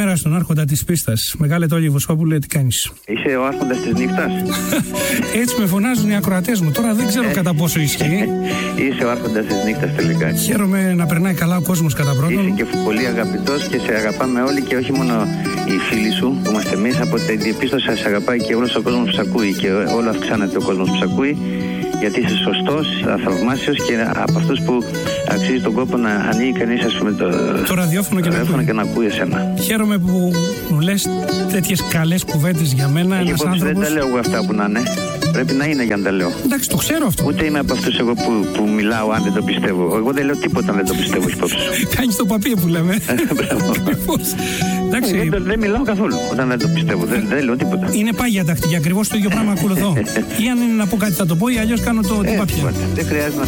Καλημέρα στον άρχοντα της πίστας. Μεγάλε Τόλι Βοσκόπουλε, τι κάνεις? Είσαι ο άρχοντας της νύχτας. Έτσι με φωνάζουν οι ακροατές μου. Τώρα δεν ξέρω κατά πόσο ισχύει. Είσαι ο άρχοντας της νύχτας τελικά. Χαίρομαι να περνάει καλά ο κόσμος κατά πρώτον. Είσαι και πολύ αγαπητός και σε αγαπάμε όλοι και όχι μόνο οι φίλοι σου που είμαστε εμείς. Από την διαπίστωση σε αγαπάει και όλος ο κόσμος που σε ακούει και όλο αυξάνεται ο κόσμος που σε ακούει. Γιατί είσαι σωστός, θαυμάσιος και από αυτούς που αξίζει τον κόπο να ανοίγει κανείς, ας πούμε, το ραδιόφωνο και να ακούει εσένα. Χαίρομαι που μου λες τέτοιες καλές κουβέντες για μένα. Ένας άνθρωπος... Δεν τα λέω εγώ αυτά που να είναι. Πρέπει να είναι για να τα λέω. Εντάξει, το ξέρω αυτό. Ούτε είμαι από αυτούς εγώ που μιλάω αν δεν το πιστεύω. Εγώ δεν λέω τίποτα αν δεν το πιστεύω υπόψη σου. Κάνεις το παπί που λέμε. Εντάξει. Δεν μιλάω καθόλου όταν δεν το πιστεύω. Δεν λέω τίποτα. Είναι πάγια τακτική. Ακριβώς το ίδιο πράγμα ακολουθώ. Ή αν είναι να πω κάτι θα το πω, ή αλλιώς κάνω το παπιά. Δεν χρειάζεται να